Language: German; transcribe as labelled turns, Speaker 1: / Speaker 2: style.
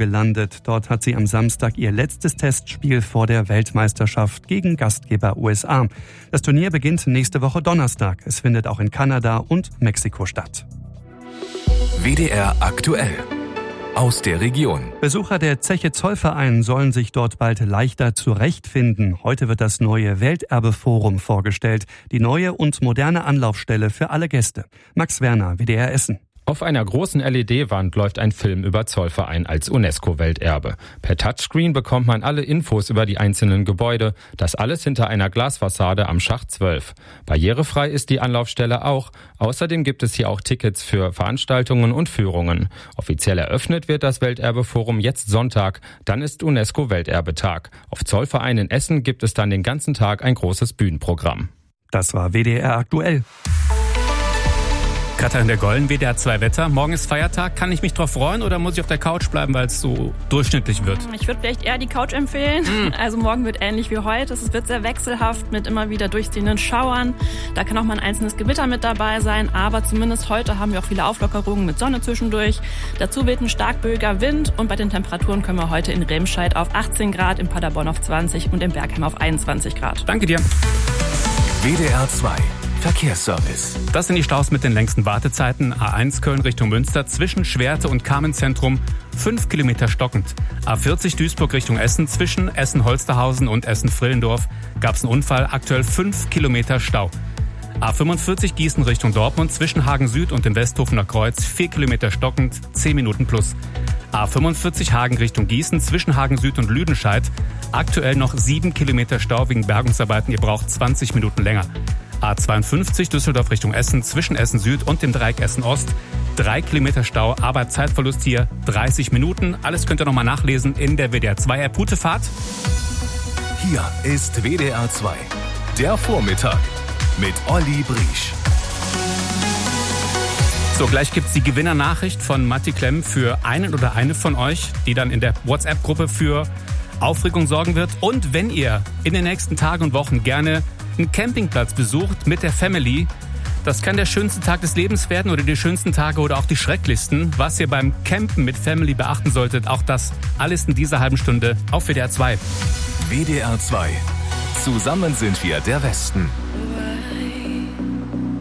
Speaker 1: gelandet. Dort hat sie am Samstag ihr letztes Testspiel vor der Weltmeisterschaft gegen Gastgeber USA. Das Turnier beginnt nächste Woche Donnerstag. Es findet auch in Kanada und Mexiko statt.
Speaker 2: WDR aktuell. Aus der Region.
Speaker 1: Besucher der Zeche Zollverein sollen sich dort bald leichter zurechtfinden. Heute wird das neue Welterbeforum vorgestellt. Die neue und moderne Anlaufstelle für alle Gäste. Max Werner, WDR Essen.
Speaker 3: Auf einer großen LED-Wand läuft ein Film über Zollverein als UNESCO-Welterbe. Per Touchscreen bekommt man alle Infos über die einzelnen Gebäude. Das alles hinter einer Glasfassade am Schacht 12. Barrierefrei ist die Anlaufstelle auch. Außerdem gibt es hier auch Tickets für Veranstaltungen und Führungen. Offiziell eröffnet wird das Welterbeforum jetzt Sonntag. Dann ist UNESCO-Welterbetag. Auf Zollverein in Essen gibt es dann den ganzen Tag ein großes Bühnenprogramm.
Speaker 1: Das war WDR aktuell.
Speaker 4: Katrin der Gollen, WDR 2 Wetter. Morgen ist Feiertag. Kann ich mich drauf freuen oder muss ich auf der Couch bleiben, weil es so durchschnittlich wird?
Speaker 5: Ich würde vielleicht eher die Couch empfehlen. Also morgen wird ähnlich wie heute. Es wird sehr wechselhaft mit immer wieder durchziehenden Schauern. Da kann auch mal ein einzelnes Gewitter mit dabei sein. Aber zumindest heute haben wir auch viele Auflockerungen mit Sonne zwischendurch. Dazu weht ein starkböiger Wind. Und bei den Temperaturen können wir heute in Remscheid auf 18 Grad, in Paderborn auf 20 und in Bergheim auf 21 Grad.
Speaker 4: Danke dir.
Speaker 2: WDR 2 Verkehrsservice.
Speaker 4: Das sind die Staus mit den längsten Wartezeiten. A1 Köln Richtung Münster zwischen Schwerte und Carmenzentrum 5 Kilometer stockend. A40 Duisburg Richtung Essen zwischen Essen-Holsterhausen und Essen-Frillendorf gab es einen Unfall. Aktuell 5 Kilometer Stau. A45 Gießen Richtung Dortmund zwischen Hagen Süd und dem Westhofener Kreuz 4 Kilometer stockend, 10 Minuten plus. A45 Hagen Richtung Gießen zwischen Hagen Süd und Lüdenscheid. Aktuell noch 7 Kilometer Stau wegen Bergungsarbeiten. Ihr braucht 20 Minuten länger. A52 Düsseldorf Richtung Essen zwischen Essen Süd und dem Dreieck Essen Ost. 3 Kilometer Stau, aber Zeitverlust hier 30 Minuten. Alles könnt ihr nochmal nachlesen in der WDR 2 App. Gute Fahrt.
Speaker 2: Hier ist WDR 2. Der Vormittag mit Olli Briesch.
Speaker 4: So, gleich gibt's die Gewinnernachricht von Matti Klemm für einen oder eine von euch, die dann in der WhatsApp-Gruppe für Aufregung sorgen wird. Und wenn ihr in den nächsten Tagen und Wochen gerne einen Campingplatz besucht mit der Family, das kann der schönste Tag des Lebens werden oder die schönsten Tage oder auch die schrecklichsten. Was ihr beim Campen mit Family beachten solltet, auch das alles in dieser halben Stunde auf WDR 2.
Speaker 2: WDR 2. Zusammen sind wir der Westen.